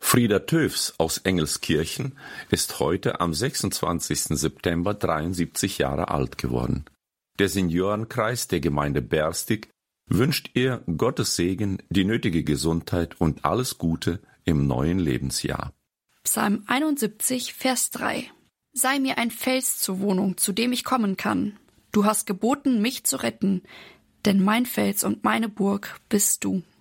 Frieda Töfs aus Engelskirchen ist heute am 26. September 73 Jahre alt geworden. Der Seniorenkreis der Gemeinde Berstig wünscht ihr Gottes Segen, die nötige Gesundheit und alles Gute im neuen Lebensjahr. Psalm 71, Vers 3. Sei mir ein Fels zur Wohnung, zu dem ich kommen kann. Du hast geboten, mich zu retten, denn mein Fels und meine Burg bist du.